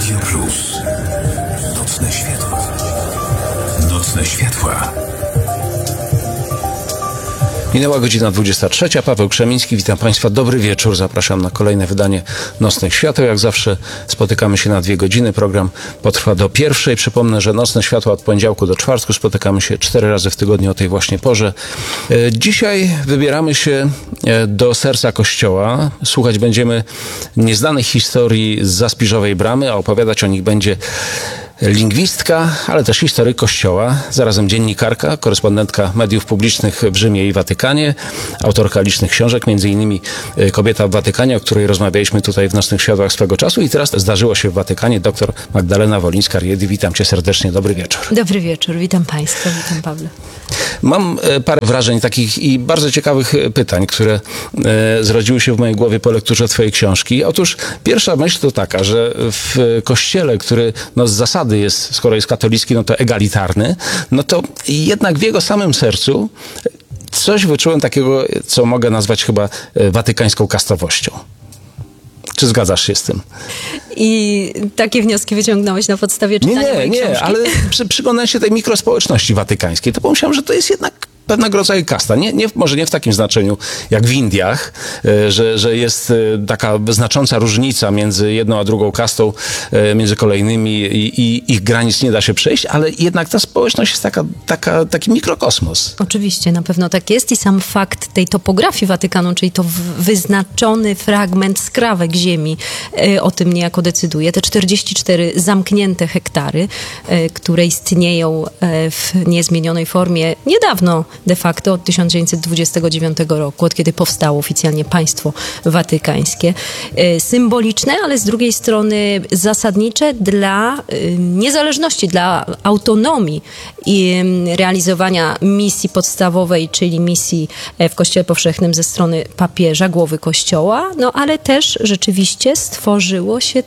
Radio Plus. Nocne światła. Nocne światła. Minęła godzina 23. Paweł Krzemiński, witam Państwa. Dobry wieczór. Zapraszam na kolejne wydanie Nocnych Świateł. Jak zawsze spotykamy się na 2 godziny. Program potrwa do 1:00. Przypomnę, że Nocne Światła od poniedziałku do czwartku. Spotykamy się 4 razy w tygodniu o tej właśnie porze. Dzisiaj wybieramy się do serca Kościoła. Słuchać będziemy nieznanych historii z Zaspiżowej Bramy, a opowiadać o nich będzie lingwistka, ale też historyk Kościoła, zarazem dziennikarka, korespondentka mediów publicznych w Rzymie i Watykanie, autorka licznych książek, między innymi Kobieta w Watykanie, o której rozmawialiśmy tutaj w Nocnych Światłach swego czasu, i teraz zdarzyło się w Watykanie dr Magdalena Wolińska-Riedy. Witam Cię serdecznie, dobry wieczór. Dobry wieczór, witam Państwa, witam Pawle. Mam parę wrażeń takich i bardzo ciekawych pytań, które zrodziły się w mojej głowie po lekturze Twojej książki. Otóż pierwsza myśl to taka, że w Kościele, który z zasady jest, skoro jest katolicki, to egalitarny, to jednak w jego samym sercu coś wyczułem takiego, co mogę nazwać chyba watykańską kastowością. Czy zgadzasz się z tym? I takie wnioski wyciągnąłeś na podstawie czytania mojej książki? Nie, ale przyglądając się tej mikrospołeczności watykańskiej, to pomyślałem, że to jest jednak pewnego rodzaju kasta. Może nie w takim znaczeniu jak w Indiach, że jest taka znacząca różnica między jedną a drugą kastą, między kolejnymi i ich granic nie da się przejść, ale jednak ta społeczność jest taki mikrokosmos. Oczywiście, na pewno tak jest i sam fakt tej topografii Watykanu, czyli to wyznaczony fragment skrawek ziemi, o tym niejako decyduje. Te 44 zamknięte hektary, które istnieją w niezmienionej formie niedawno, de facto od 1929 roku, od kiedy powstało oficjalnie państwo watykańskie. Symboliczne, ale z drugiej strony zasadnicze dla niezależności, dla autonomii i realizowania misji podstawowej, czyli misji w Kościele Powszechnym ze strony papieża, głowy Kościoła, ale też rzeczywiście stworzyło się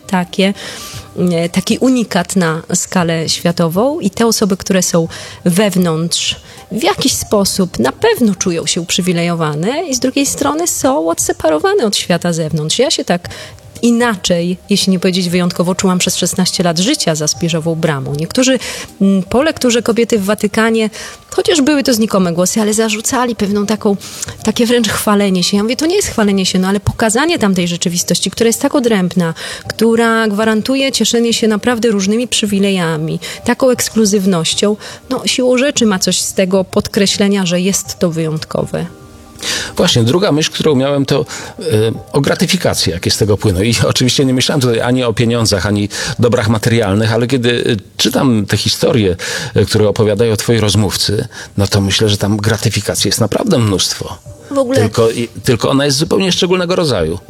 taki unikat na skalę światową i te osoby, które są wewnątrz, w jakiś sposób na pewno czują się uprzywilejowane i z drugiej strony są odseparowane od świata zewnątrz. Ja się tak inaczej, jeśli nie powiedzieć wyjątkowo, czułam przez 16 lat życia za Spiżową Bramą. Niektórzy po lekturze Kobiety w Watykanie, chociaż były to znikome głosy, ale zarzucali pewną takie wręcz chwalenie się. Ja mówię, to nie jest chwalenie się, ale pokazanie tamtej rzeczywistości, która jest tak odrębna, która gwarantuje cieszenie się naprawdę różnymi przywilejami, taką ekskluzywnością. Siłą rzeczy ma coś z tego podkreślenia, że jest to wyjątkowe. Właśnie, druga myśl, którą miałem, to o gratyfikacji, jakie z tego płyną. I oczywiście nie myślałem tutaj ani o pieniądzach, ani dobrach materialnych, ale kiedy czytam te historie, które opowiadają twoi rozmówcy, to myślę, że tam gratyfikacji jest naprawdę mnóstwo. W ogóle... Tylko ona jest zupełnie szczególnego rodzaju.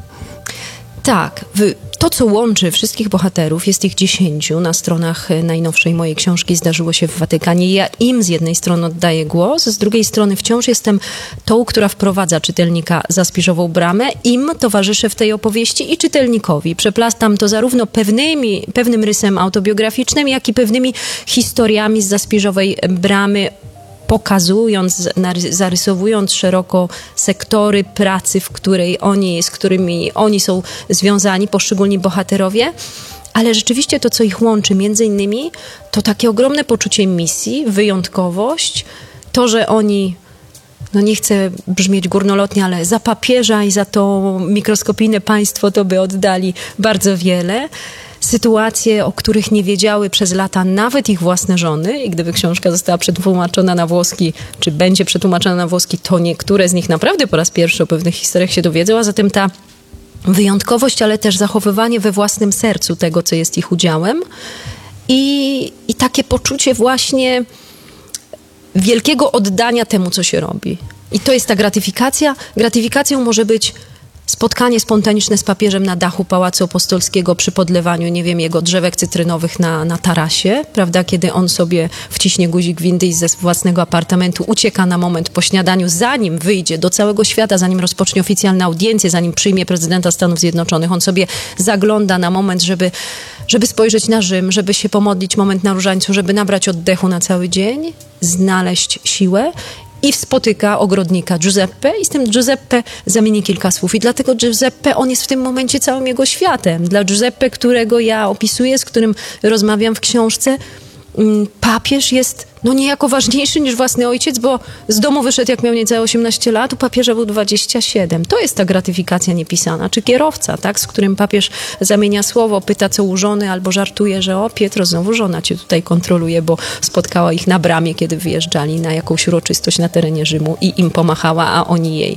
Tak, to, co łączy wszystkich bohaterów, jest ich 10 na stronach najnowszej mojej książki Zdarzyło się w Watykanie. Ja im z jednej strony oddaję głos, z drugiej strony wciąż jestem tą, która wprowadza czytelnika za Spiżową Bramę. Im towarzyszę w tej opowieści i czytelnikowi. Przeplastam to zarówno pewnym rysem autobiograficznym, jak i pewnymi historiami z Zaspiżowej Bramy, pokazując, zarysowując szeroko sektory pracy, z którymi oni są związani, poszczególni bohaterowie. Ale rzeczywiście to, co ich łączy między innymi, to takie ogromne poczucie misji, wyjątkowość, to, że oni, nie chcę brzmieć górnolotnie, ale za papieża i za to mikroskopijne państwo to by oddali bardzo wiele. Sytuacje, o których nie wiedziały przez lata nawet ich własne żony, i gdyby książka została przetłumaczona na włoski, czy będzie przetłumaczona na włoski, to niektóre z nich naprawdę po raz pierwszy o pewnych historiach się dowiedzą, a zatem ta wyjątkowość, ale też zachowywanie we własnym sercu tego, co jest ich udziałem i takie poczucie właśnie wielkiego oddania temu, co się robi. I to jest ta gratyfikacja. Gratyfikacją może być spotkanie spontaniczne z papieżem na dachu Pałacu Apostolskiego przy podlewaniu, jego drzewek cytrynowych na tarasie, prawda, kiedy on sobie wciśnie guzik windy i ze własnego apartamentu ucieka na moment po śniadaniu, zanim wyjdzie do całego świata, zanim rozpocznie oficjalne audiencje, zanim przyjmie prezydenta Stanów Zjednoczonych. On sobie zagląda na moment, żeby spojrzeć na Rzym, żeby się pomodlić moment na różańcu, żeby nabrać oddechu na cały dzień, znaleźć siłę. i spotyka ogrodnika Giuseppe i z tym Giuseppe zamieni kilka słów. I dlatego Giuseppe, on jest w tym momencie całym jego światem. Dla Giuseppe, którego ja opisuję, z którym rozmawiam w książce, papież jest niejako ważniejszy niż własny ojciec, bo z domu wyszedł, jak miał niecałe 18 lat, u papieża był 27. To jest ta gratyfikacja niepisana. Czy kierowca, tak, z którym papież zamienia słowo, pyta co u żony, albo żartuje, że Pietro, znowu żona cię tutaj kontroluje, bo spotkała ich na bramie, kiedy wyjeżdżali na jakąś uroczystość na terenie Rzymu i im pomachała, a oni jej.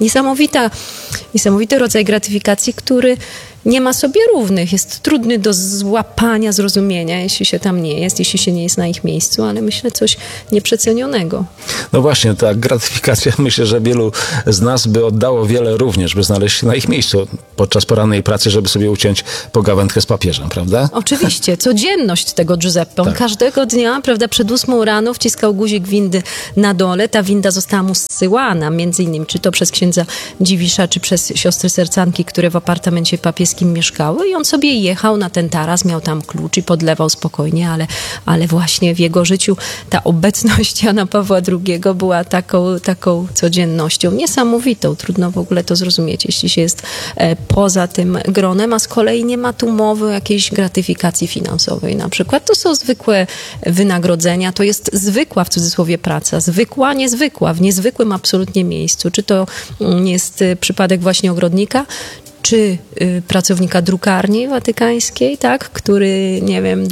Niesamowity rodzaj gratyfikacji, który nie ma sobie równych. Jest trudny do złapania, zrozumienia, jeśli się tam nie jest, jeśli się nie jest na ich miejscu, ale myślę coś nieprzecenionego. No właśnie, ta gratyfikacja, myślę, że wielu z nas by oddało wiele również, by znaleźć się na ich miejscu podczas porannej pracy, żeby sobie uciąć pogawędkę z papieżem, prawda? Oczywiście, codzienność tego Giuseppe. On każdego dnia, prawda, przed 8 rano wciskał guzik windy na dole. Ta winda została mu zsyłana, między innymi, czy to przez księdza Dziwisza, czy przez siostry sercanki, które w apartamencie papieskim mieszkały, i on sobie jechał na ten taras, miał tam klucz i podlewał spokojnie, ale właśnie w jego życiu ta obecność Jana Pawła II była taką codziennością niesamowitą. Trudno w ogóle to zrozumieć, jeśli się jest poza tym gronem, a z kolei nie ma tu mowy o jakiejś gratyfikacji finansowej na przykład. To są zwykłe wynagrodzenia, to jest zwykła, w cudzysłowie, praca. Zwykła, niezwykła, w niezwykłym absolutnie miejscu. Czy to jest przypadek właśnie ogrodnika, czy pracownika drukarni watykańskiej, tak, który, nie wiem,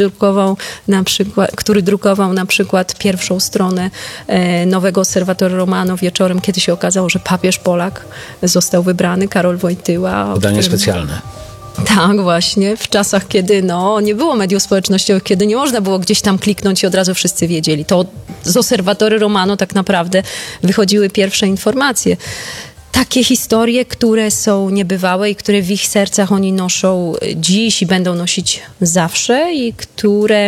drukował na przykład pierwszą stronę nowego Osservatore Romano wieczorem, kiedy się okazało, że papież Polak został wybrany, Karol Wojtyła. Wydanie specjalne. Tak, właśnie, w czasach, kiedy nie było mediów społecznościowych, kiedy nie można było gdzieś tam kliknąć i od razu wszyscy wiedzieli. To z Osservatore Romano tak naprawdę wychodziły pierwsze informacje. Takie historie, które są niebywałe i które w ich sercach oni noszą dziś i będą nosić zawsze, i które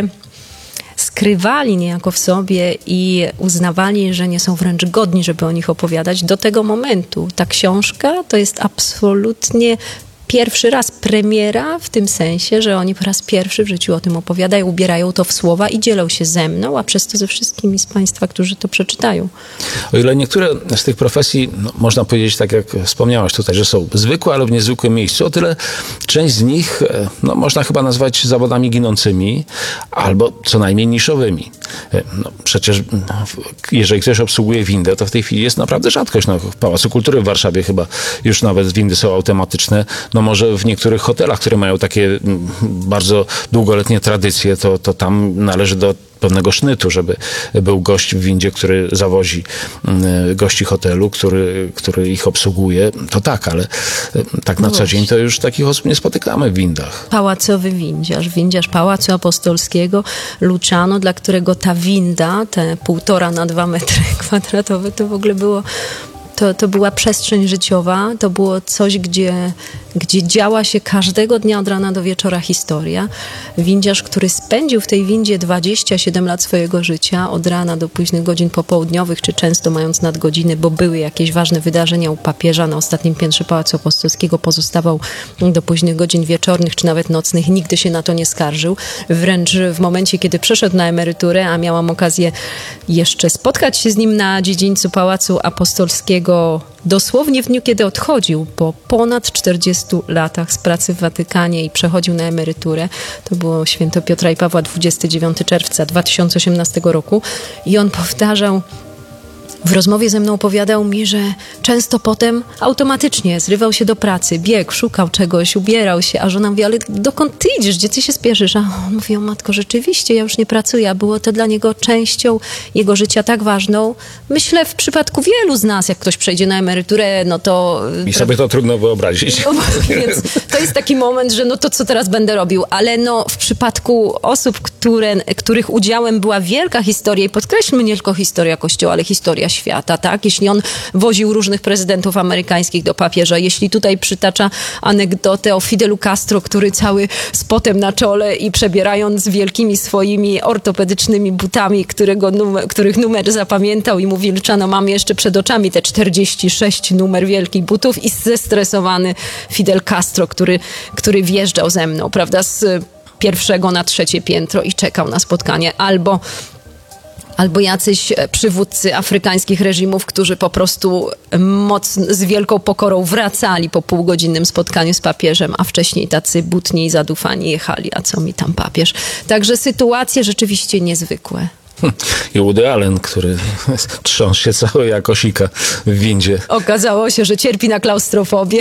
skrywali niejako w sobie i uznawali, że nie są wręcz godni, żeby o nich opowiadać do tego momentu. Ta książka to jest absolutnie pierwszy raz premiera w tym sensie, że oni po raz pierwszy w życiu o tym opowiadają, ubierają to w słowa i dzielą się ze mną, a przez to ze wszystkimi z Państwa, którzy to przeczytają. O ile niektóre z tych profesji, można powiedzieć, tak jak wspomniałaś tutaj, że są zwykłe, ale w niezwykłym miejscu, o tyle część z nich można chyba nazwać zawodami ginącymi albo co najmniej niszowymi. Przecież jeżeli ktoś obsługuje windę, to w tej chwili jest naprawdę rzadkość. W Pałacu Kultury w Warszawie chyba już nawet windy są automatyczne. Może w niektórych hotelach, które mają takie bardzo długoletnie tradycje, to tam należy do pewnego sznytu, żeby był gość w windzie, który zawozi gości hotelu, który ich obsługuje. To tak, ale tak na co dzień to już takich osób nie spotykamy w windach. Pałacowy windziarz Pałacu Apostolskiego, Luciano, dla którego ta winda, te 1,5 na 2 metry kwadratowe, to w ogóle było... To była przestrzeń życiowa, to było coś, gdzie działa się każdego dnia od rana do wieczora historia. Windziarz, który spędził w tej windzie 27 lat swojego życia, od rana do późnych godzin popołudniowych, czy często mając nadgodziny, bo były jakieś ważne wydarzenia u papieża na ostatnim piętrze Pałacu Apostolskiego, pozostawał do późnych godzin wieczornych, czy nawet nocnych, nigdy się na to nie skarżył. Wręcz w momencie, kiedy przeszedł na emeryturę, a miałam okazję jeszcze spotkać się z nim na dziedzińcu Pałacu Apostolskiego, dosłownie w dniu, kiedy odchodził po ponad 40 latach z pracy w Watykanie i przechodził na emeryturę. To było święto Piotra i Pawła, 29 czerwca 2018 roku. I on powtarzał, w rozmowie ze mną opowiadał mi, że często potem automatycznie zrywał się do pracy, biegł, szukał czegoś, ubierał się, a żona mówi, ale dokąd ty idziesz, gdzie ty się spieszysz? A on mówi, o matko, rzeczywiście, ja już nie pracuję, a było to dla niego częścią jego życia tak ważną. Myślę, w przypadku wielu z nas, jak ktoś przejdzie na emeryturę, to... I sobie to trudno wyobrazić. Więc to jest taki moment, że to co teraz będę robił, ale w przypadku osób, których udziałem była wielka historia, i podkreślmy nie tylko historia Kościoła, ale historia świata, tak? Jeśli on woził różnych prezydentów amerykańskich do papieża, jeśli tutaj przytacza anegdotę o Fidelu Castro, który cały z potem na czole i przebierając wielkimi swoimi ortopedycznymi butami, których numer zapamiętał i mówi, Luciano, mam jeszcze przed oczami te 46 numer wielkich butów, i zestresowany Fidel Castro, który wjeżdżał ze mną, prawda, z 1. na 3. piętro i czekał na spotkanie. Albo albo jacyś przywódcy afrykańskich reżimów, którzy po prostu z wielką pokorą wracali po półgodzinnym spotkaniu z papieżem, a wcześniej tacy butni i zadufani jechali, a co mi tam papież. Także sytuacje rzeczywiście niezwykłe. I Woody Allen, który trząsł się cały jak osika w windzie. Okazało się, że cierpi na klaustrofobię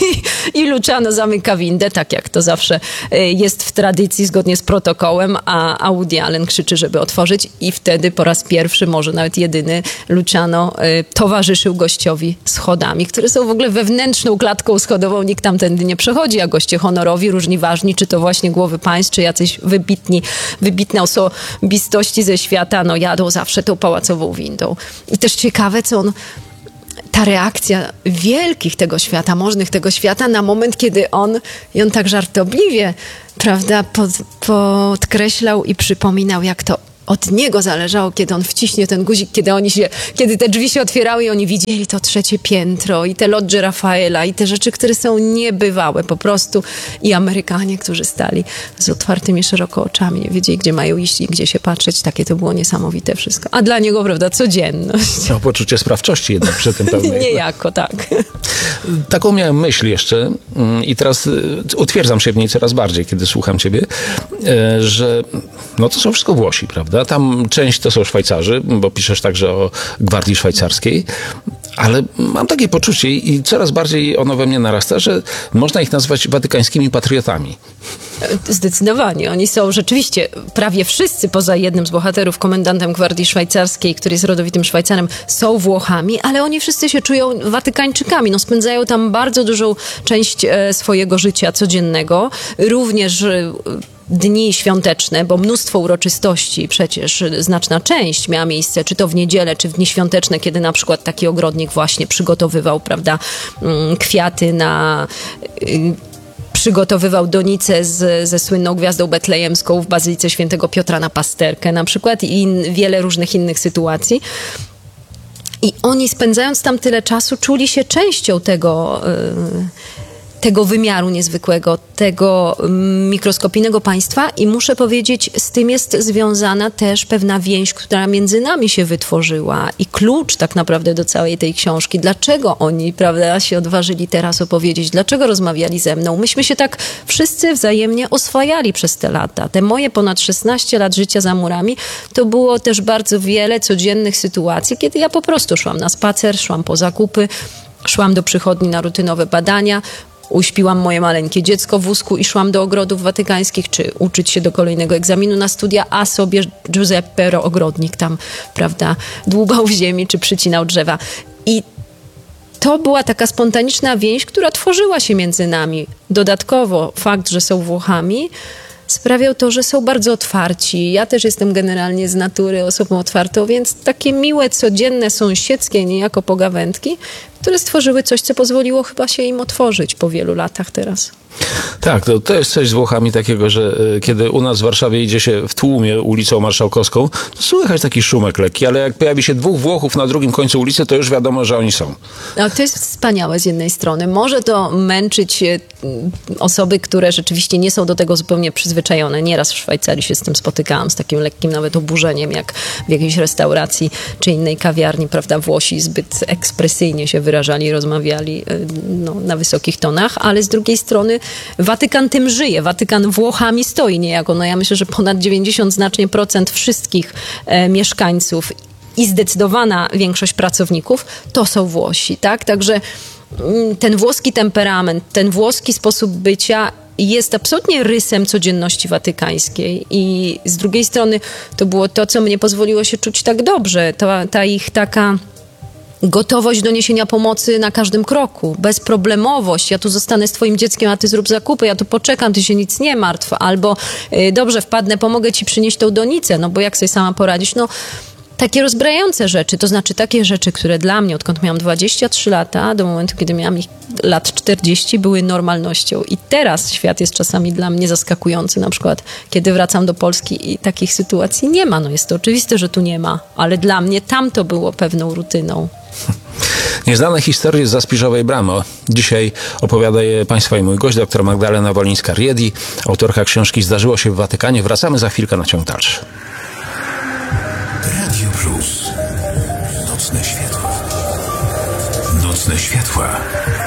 i Luciano zamyka windę, tak jak to zawsze jest w tradycji, zgodnie z protokołem, a Woody Allen krzyczy, żeby otworzyć i wtedy po raz pierwszy, może nawet jedyny, Luciano towarzyszył gościowi schodami, które są w ogóle wewnętrzną klatką schodową, nikt tamtędy nie przechodzi, a goście honorowi, różni ważni, czy to właśnie głowy państw, czy jacyś wybitne osobistości ze świata, no jadą zawsze tą pałacową windą. I też ciekawe, co ta reakcja wielkich tego świata, możnych tego świata na moment, kiedy on tak żartobliwie, prawda, podkreślał i przypominał, jak to od niego zależało, kiedy on wciśnie ten guzik, kiedy te drzwi się otwierały i oni widzieli to 3. piętro i te lodże Rafaela i te rzeczy, które są niebywałe po prostu. I Amerykanie, którzy stali z otwartymi szeroko oczami, nie wiedzieli, gdzie mają iść i gdzie się patrzeć. Takie to było niesamowite wszystko. A dla niego, prawda, codzienność. Miał poczucie sprawczości jednak przy tym pełnej. Niejako, tak. Taką miałem myśl jeszcze i teraz utwierdzam się w niej coraz bardziej, kiedy słucham ciebie, że no to są wszystko Włosi, prawda? Tam część to są Szwajcarzy, bo piszesz także o Gwardii Szwajcarskiej, ale mam takie poczucie i coraz bardziej ono we mnie narasta, że można ich nazwać watykańskimi patriotami. Zdecydowanie. Oni są rzeczywiście prawie wszyscy, poza jednym z bohaterów, komendantem Gwardii Szwajcarskiej, który jest rodowitym Szwajcarem, są Włochami, ale oni wszyscy się czują Watykańczykami. No, spędzają tam bardzo dużą część swojego życia codziennego. Również dni świąteczne, bo mnóstwo uroczystości, przecież znaczna część miała miejsce, czy to w niedzielę, czy w dni świąteczne, kiedy na przykład taki ogrodnik właśnie przygotowywał, prawda, kwiaty przygotowywał donicę ze słynną gwiazdą betlejemską w Bazylice Świętego Piotra na Pasterkę na przykład i wiele różnych innych sytuacji. I oni, spędzając tam tyle czasu, czuli się częścią tego wymiaru niezwykłego, tego mikroskopijnego państwa i muszę powiedzieć, z tym jest związana też pewna więź, która między nami się wytworzyła i klucz tak naprawdę do całej tej książki. Dlaczego oni, prawda, się odważyli teraz opowiedzieć? Dlaczego rozmawiali ze mną? Myśmy się tak wszyscy wzajemnie oswajali przez te lata. Te moje ponad 16 lat życia za murami, to było też bardzo wiele codziennych sytuacji, kiedy ja po prostu szłam na spacer, szłam po zakupy, szłam do przychodni na rutynowe badania, uśpiłam moje maleńkie dziecko w wózku i szłam do ogrodów watykańskich, czy uczyć się do kolejnego egzaminu na studia, a sobie Giuseppe ogrodnik tam, prawda, dłubał w ziemi, czy przycinał drzewa. I to była taka spontaniczna więź, która tworzyła się między nami. Dodatkowo fakt, że są Włochami, sprawiał to, że są bardzo otwarci. Ja też jestem generalnie z natury osobą otwartą, więc takie miłe, codzienne, sąsiedzkie niejako pogawędki, które stworzyły coś, co pozwoliło chyba się im otworzyć po wielu latach teraz. Tak, to jest coś z Włochami takiego, że kiedy u nas w Warszawie idzie się w tłumie ulicą Marszałkowską, to słychać taki szumek lekki, ale jak pojawi się 2 Włochów na drugim końcu ulicy, to już wiadomo, że oni są. No, to jest wspaniałe z jednej strony. Może to męczyć osoby, które rzeczywiście nie są do tego zupełnie przyzwyczajone. Nieraz w Szwajcarii się z tym spotykałam, z takim lekkim nawet oburzeniem, jak w jakiejś restauracji czy innej kawiarni, prawda, Włosi zbyt ekspresyjnie się wyrażali, rozmawiali na wysokich tonach, ale z drugiej strony Watykan tym żyje. Watykan Włochami stoi niejako. No ja myślę, że ponad 90 znacznie procent wszystkich mieszkańców i zdecydowana większość pracowników to są Włosi, tak? Także ten włoski temperament, ten włoski sposób bycia jest absolutnie rysem codzienności watykańskiej i z drugiej strony to było to, co mnie pozwoliło się czuć tak dobrze. Ta ich taka gotowość do niesienia pomocy na każdym kroku, bezproblemowość. Ja tu zostanę z twoim dzieckiem, a ty zrób zakupy, ja tu poczekam, ty się nic nie martw. Albo dobrze, wpadnę, pomogę ci przynieść tą donicę, no bo jak sobie sama poradzić? No, takie rozbrajające rzeczy, to znaczy takie rzeczy, które dla mnie, odkąd miałam 23 lata, do momentu, kiedy miałam ich lat 40, były normalnością. I teraz świat jest czasami dla mnie zaskakujący. Na przykład, kiedy wracam do Polski i takich sytuacji nie ma. No jest to oczywiste, że tu nie ma, ale dla mnie tam to było pewną rutyną. Nieznane historie z Zaspiżowej Bramy. Dzisiaj opowiada je Państwa i mój gość, dr Magdalena Wolińska-Riedi, autorka książki Zdarzyło się w Watykanie. Wracamy za chwilkę na ciąg dalszy. Radio Nocne światła.